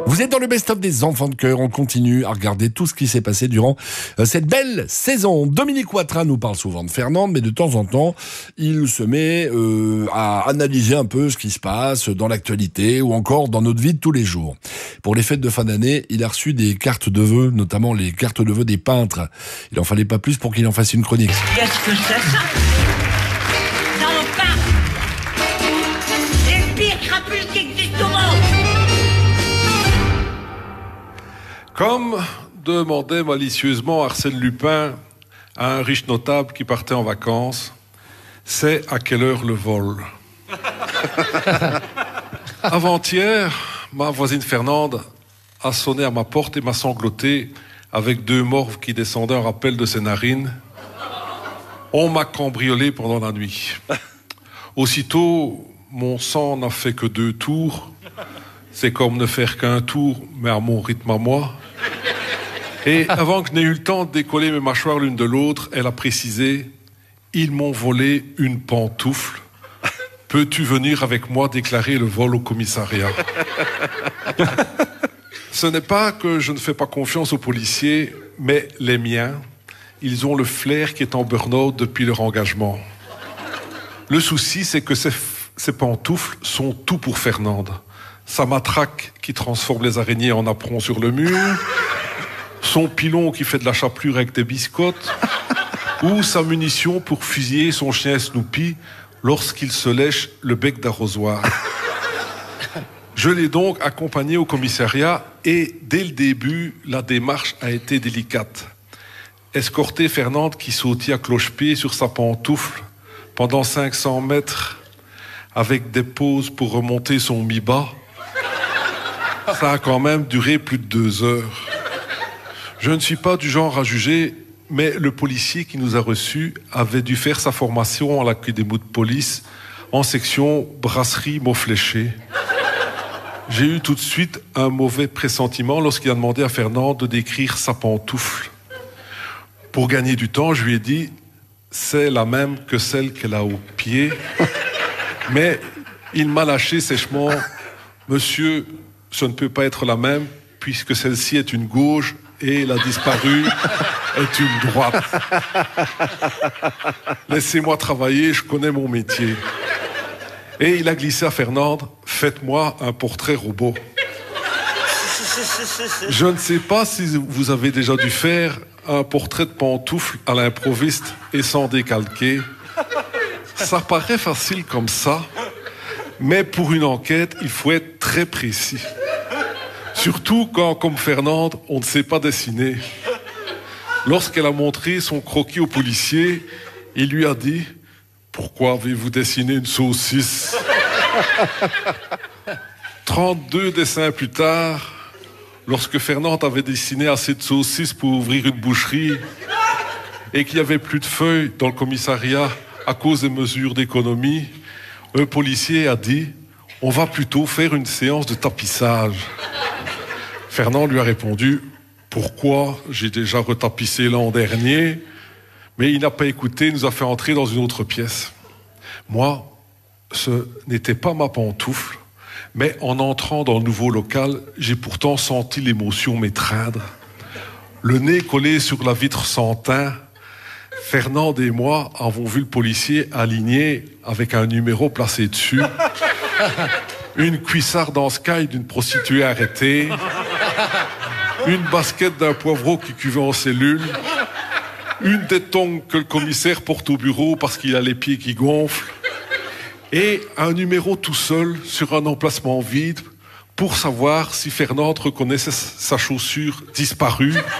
Vous êtes dans le best-of des enfants de cœur. On continue à regarder tout ce qui s'est passé durant cette belle saison. Dominique Watrin nous parle souvent de Fernande, mais de temps en temps, il se met à analyser un peu ce qui se passe dans l'actualité ou encore dans notre vie de tous les jours. Pour les fêtes de fin d'année, il a reçu des cartes de vœux, notamment les cartes de vœux des peintres. Il en fallait pas plus pour qu'il en fasse une chronique. Qu'est-ce que c'est ça? Salopard! C'est le pire crapule qui existe au monde! Comme demandait malicieusement Arsène Lupin à un riche notable qui partait en vacances, c'est à quelle heure le vol? Avant-hier, ma voisine Fernande a sonné à ma porte et m'a sangloté avec 2 morves qui descendaient en rappel de ses narines. On m'a cambriolé pendant la nuit. Aussitôt, mon sang n'a fait que 2 tours. C'est comme ne faire qu'un tour, mais à mon rythme à moi. Et avant que n'ait eu le temps de décoller mes mâchoires l'une de l'autre, elle a précisé « Ils m'ont volé une pantoufle. Peux-tu venir avec moi déclarer le vol au commissariat ?» Ce n'est pas que je ne fais pas confiance aux policiers, mais les miens, ils ont le flair qui est en burn-out depuis leur engagement. Le souci, c'est que ces pantoufles sont tout pour Fernande. Sa matraque qui transforme les araignées en apron sur le mur, son pilon qui fait de la chapelure avec des biscottes, ou sa munition pour fusiller son chien Snoopy lorsqu'il se lèche le bec d'arrosoir. Je l'ai donc accompagné au commissariat et dès le début, la démarche a été délicate. Escorter Fernande qui sautait à cloche-pied sur sa pantoufle pendant 500 mètres avec des pauses pour remonter son mi-bas, ça a quand même duré plus de 2 heures. Je ne suis pas du genre à juger, mais le policier qui nous a reçus avait dû faire sa formation à l'académie de police en section brasserie mots fléchés. J'ai eu tout de suite un mauvais pressentiment lorsqu'il a demandé à Fernande de décrire sa pantoufle. Pour gagner du temps, je lui ai dit « c'est la même que celle qu'elle a au pied ». Mais il m'a lâché sèchement « Monsieur, ce ne peut pas être la même puisque celle-ci est une gauche et la disparue est une droite. Laissez-moi travailler, je connais mon métier. » Et il a glissé à Fernande « Faites-moi un portrait robot ». Je ne sais pas si vous avez déjà dû faire un portrait de pantoufle à l'improviste et sans décalquer. Ça paraît facile comme ça, mais pour une enquête, il faut être très précis. Surtout quand, comme Fernande, on ne sait pas dessiner. Lorsqu'elle a montré son croquis au policier, il lui a dit « Pourquoi avez-vous dessiné une saucisse ?» 32 dessins plus tard, lorsque Fernande avait dessiné assez de saucisses pour ouvrir une boucherie et qu'il n'y avait plus de feuilles dans le commissariat à cause des mesures d'économie, un policier a dit « On va plutôt faire une séance de tapissage ». Fernande lui a répondu « Pourquoi? J'ai déjà retapissé l'an dernier ». Mais il n'a pas écouté, il nous a fait entrer dans une autre pièce. Moi, ce n'était pas ma pantoufle, mais en entrant dans le nouveau local, j'ai pourtant senti l'émotion m'étreindre. Le nez collé sur la vitre sans teint, Fernande et moi avons vu le policier aligné avec un numéro placé dessus, une cuissarde en sky d'une prostituée arrêtée, une basket d'un poivreau qui cuvait en cellule, une des tongs que le commissaire porte au bureau parce qu'il a les pieds qui gonflent, et un numéro tout seul sur un emplacement vide pour savoir si Fernande reconnaissait sa chaussure disparue